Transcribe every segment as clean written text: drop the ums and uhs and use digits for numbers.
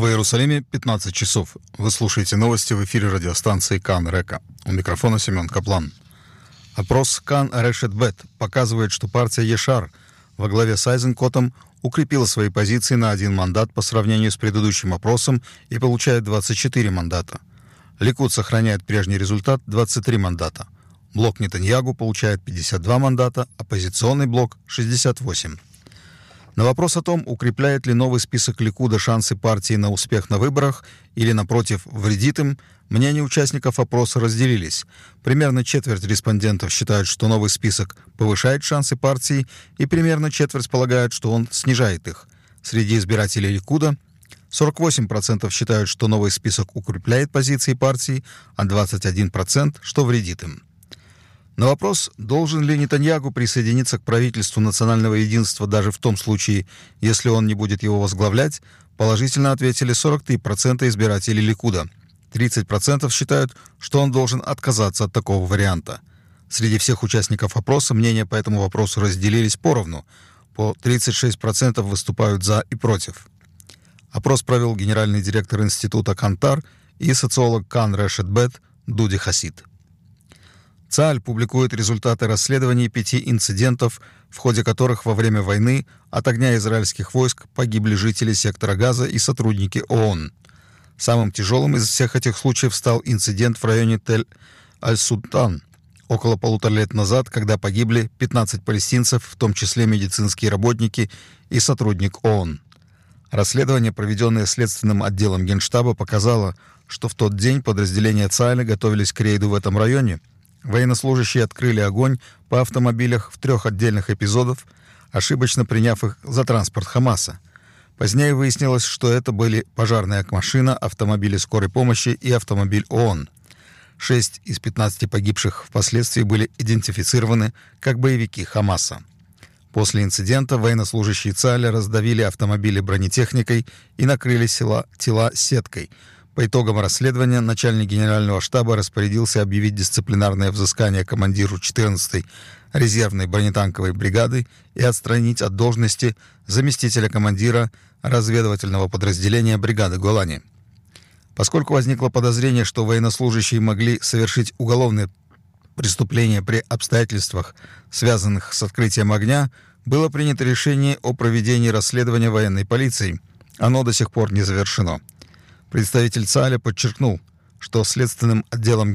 В Иерусалиме 15 часов. Вы слушаете новости в эфире радиостанции Кан Река. У микрофона Семен Каплан. Опрос Кан Решет Бет показывает, что партия Ешар во главе с Айзенкотом укрепила свои позиции на 1 мандат по сравнению с предыдущим опросом и получает 24 мандата. Ликуд сохраняет прежний результат — 23 мандата. Блок Нетаньягу получает 52 мандата, оппозиционный блок — 68. На вопрос о том, укрепляет ли новый список Ликуда шансы партии на успех на выборах или, напротив, вредит им, мнения участников опроса разделились. Примерно четверть респондентов считают, что новый список повышает шансы партии, и примерно четверть полагают, что он снижает их. Среди избирателей Ликуда 48% считают, что новый список укрепляет позиции партии, а 21% что вредит им. На вопрос, должен ли Нетаньягу присоединиться к правительству национального единства даже в том случае, если он не будет его возглавлять, положительно ответили 43% избирателей Ликуда. 30% считают, что он должен отказаться от такого варианта. Среди всех участников опроса мнения по этому вопросу разделились поровну. По 36% выступают за и против. Опрос провел генеральный директор института Кантар и социолог Кан Решет Бет Дуди Хасид. ЦААЛЬ публикует результаты расследований 5 инцидентов, в ходе которых во время войны от огня израильских войск погибли жители сектора Газа и сотрудники ООН. Самым тяжелым из всех этих случаев стал инцидент в районе Тель-Аль-Султан около 1,5 лет назад, когда погибли 15 палестинцев, в том числе медицинские работники и сотрудник ООН. Расследование, проведенное Следственным отделом Генштаба, показало, что в тот день подразделения ЦААЛя готовились к рейду в этом районе. Военнослужащие открыли огонь по автомобилях в 3 отдельных эпизодах, ошибочно приняв их за транспорт Хамаса. Позднее выяснилось, что это были пожарная машина, автомобили скорой помощи и автомобиль ООН. 6 из 15 погибших впоследствии были идентифицированы как боевики Хамаса. После инцидента военнослужащие ЦААЛя раздавили автомобили бронетехникой и накрыли тела сеткой. По итогам расследования начальник генерального штаба распорядился объявить дисциплинарное взыскание командиру 14-й резервной бронетанковой бригады и отстранить от должности заместителя командира разведывательного подразделения бригады Голани. Поскольку возникло подозрение, что военнослужащие могли совершить уголовное преступление при обстоятельствах, связанных с открытием огня, было принято решение о проведении расследования военной полицией. Оно до сих пор не завершено. Представитель ЦААЛя подчеркнул, что Следственный отдел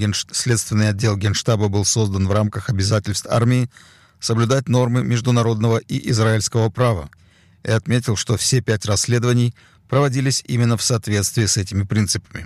Генштаба был создан в рамках обязательств армии соблюдать нормы международного и израильского права, и отметил, что все 5 расследований проводились именно в соответствии с этими принципами.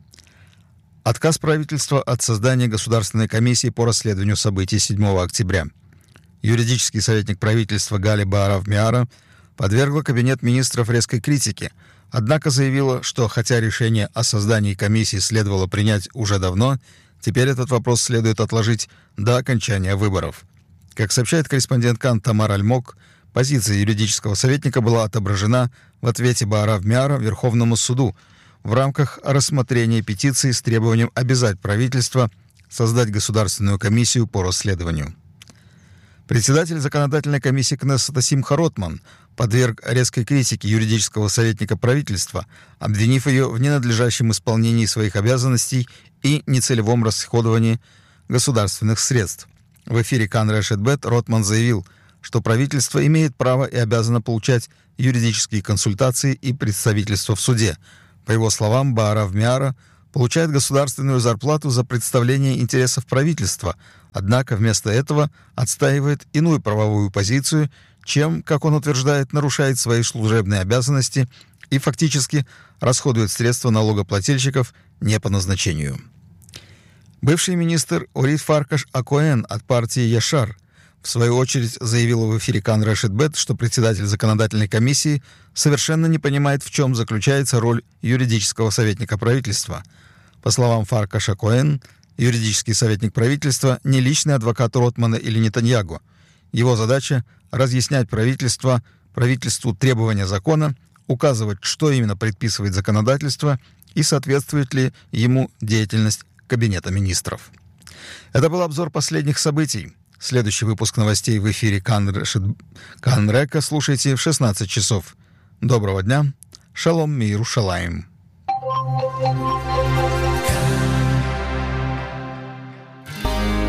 Отказ правительства от создания Государственной комиссии по расследованию событий 7 октября. Юридический советник правительства Гали Баарав Миара подвергла Кабинет министров резкой критике, однако заявила, что хотя решение о создании комиссии следовало принять уже давно, теперь этот вопрос следует отложить до окончания выборов. Как сообщает корреспондент Кан Тамар Альмок, позиция юридического советника была отображена в ответе Баарав Миара Верховному суду в рамках рассмотрения петиции с требованием обязать правительство создать Государственную комиссию по расследованию. Председатель законодательной комиссии Кнессета Симха Ротман подверг резкой критике юридического советника правительства, обвинив ее в ненадлежащем исполнении своих обязанностей и нецелевом расходовании государственных средств. В эфире Кан Решет Бет Ротман заявил, что правительство имеет право и обязано получать юридические консультации и представительство в суде. По его словам, Баарав Миара получает государственную зарплату за представление интересов правительства, однако вместо этого отстаивает иную правовую позицию, чем, как он утверждает, нарушает свои служебные обязанности и фактически расходует средства налогоплательщиков не по назначению. Бывший министр Орит Фаркаш Акоэн от партии Яшар в свою очередь заявила в эфире Кан Решет Бет, что председатель законодательной комиссии совершенно не понимает, в чем заключается роль юридического советника правительства. По словам Фаркаша Коэн, юридический советник правительства не личный адвокат Ротмана или Нетаньягу. Его задача — разъяснять правительству требования закона, указывать, что именно предписывает законодательство и соответствует ли ему деятельность Кабинета министров. Это был обзор последних событий. Следующий выпуск новостей в эфире Кан Река слушайте в 16 часов. Доброго дня. Шалом ми Иерушалаим.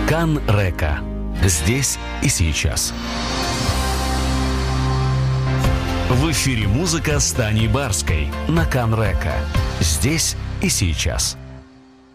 Кан-Река. Здесь и сейчас. В эфире музыка с Таней Барской на Кан-Река. Здесь и сейчас.